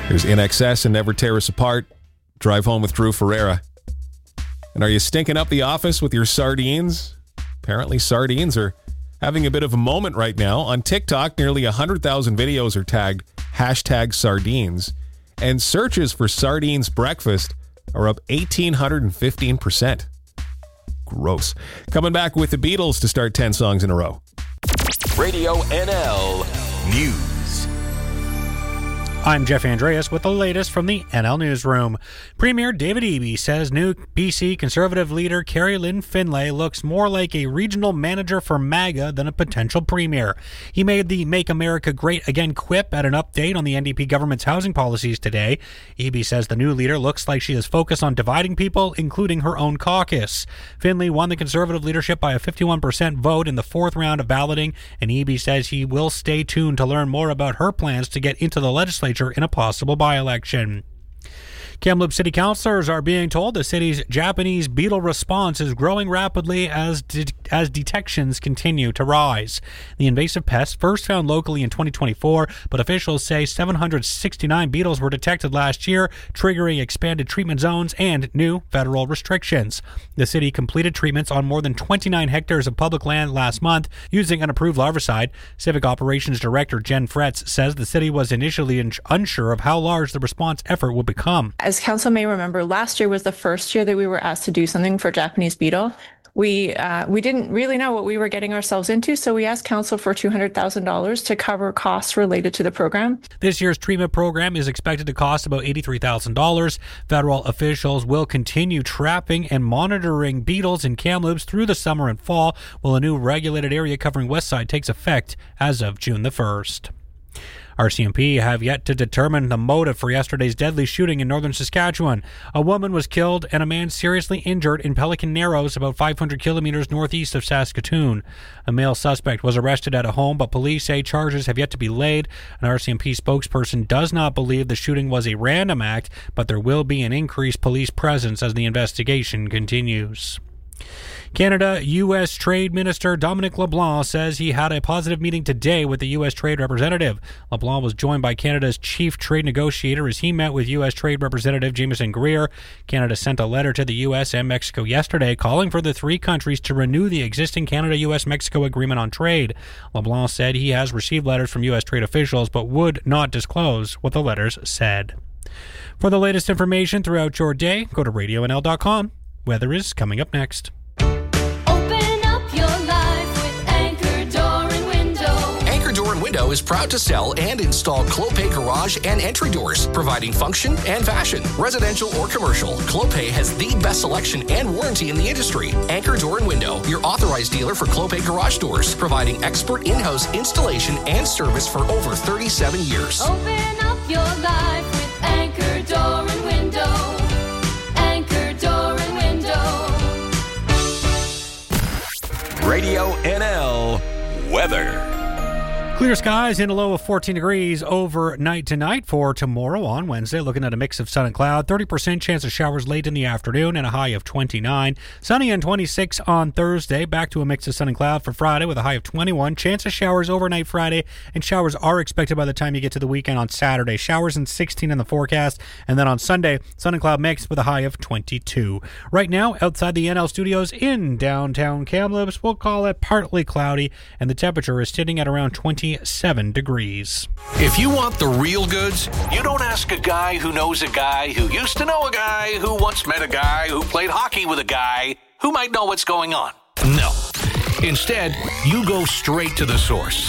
There's In Excess and Never Tear Us Apart. Drive Home with Drew Ferreira. And are you stinking up the office with your sardines? Apparently sardines are having a bit of a moment right now. On TikTok, nearly 100,000 videos are tagged #sardines. And searches for sardines breakfast are up 1,815%. Gross. Coming back with the Beatles to start 10 songs in a row. Radio NL News. I'm Jeff Andreas with the latest from the NL Newsroom. Premier David Eby says new BC Conservative leader Carrie Lynn Finlay looks more like a regional manager for MAGA than a potential premier. He made the Make America Great Again quip at an update on the NDP government's housing policies today. Eby says the new leader looks like she is focused on dividing people, including her own caucus. Finlay won the Conservative leadership by a 51% vote in the fourth round of balloting, and Eby says he will stay tuned to learn more about her plans to get into the legislature in a possible by-election. Kamloops City councillors are being told the city's Japanese beetle response is growing rapidly as detections continue to rise. The invasive pest first found locally in 2024, but officials say 769 beetles were detected last year, triggering expanded treatment zones and new federal restrictions. The city completed treatments on more than 29 hectares of public land last month using an approved larvicide. Civic Operations Director Jen Fretz says the city was initially unsure of how large the response effort would become. As council may remember, last year was the first year that we were asked to do something for Japanese beetle. We didn't really know what we were getting ourselves into, so we asked council for $200,000 to cover costs related to the program. This year's treatment program is expected to cost about $83,000. Federal officials will continue trapping and monitoring beetles in Kamloops through the summer and fall, while a new regulated area covering Westside takes effect as of June the 1st. RCMP have yet to determine the motive for yesterday's deadly shooting in northern Saskatchewan. A woman was killed and a man seriously injured in Pelican Narrows, about 500 kilometers northeast of Saskatoon. A male suspect was arrested at a home, but police say charges have yet to be laid. An RCMP spokesperson does not believe the shooting was a random act, but there will be an increased police presence as the investigation continues. Canada-U.S. Trade Minister Dominic LeBlanc says he had a positive meeting today with the U.S. Trade Representative. LeBlanc was joined by Canada's chief trade negotiator as he met with U.S. Trade Representative Jameson Greer. Canada sent a letter to the U.S. and Mexico yesterday calling for the three countries to renew the existing Canada-U.S.-Mexico agreement on trade. LeBlanc said he has received letters from U.S. trade officials but would not disclose what the letters said. For the latest information throughout your day, go to radionl.com. Weather is coming up next. Window is proud to sell and install Clopay garage and entry doors, providing function and fashion. Residential or commercial, Clopay has the best selection and warranty in the industry. Anchor Door and Window, your authorized dealer for Clopay garage doors, providing expert in-house installation and service for over 37 years. Open up your life with Anchor Door and Window. Anchor Door and Window. Radio NL Weather. Clear skies and a low of 14 degrees overnight tonight. For tomorrow on Wednesday, looking at a mix of sun and cloud, 30% chance of showers late in the afternoon and a high of 29. Sunny and 26 on Thursday, back to a mix of sun and cloud for Friday with a high of 21. Chance of showers overnight Friday, and showers are expected by the time you get to the weekend on Saturday. Showers and 16 in the forecast, and then on Sunday, sun and cloud mix with a high of 22. Right now, outside the NL studios in downtown Kamloops, we'll call it partly cloudy, and the temperature is sitting at around 27 degrees. If you want the real goods, you don't ask a guy who knows a guy who used to know a guy who once met a guy who played hockey with a guy who might know what's going on. No. Instead, you go straight to the source.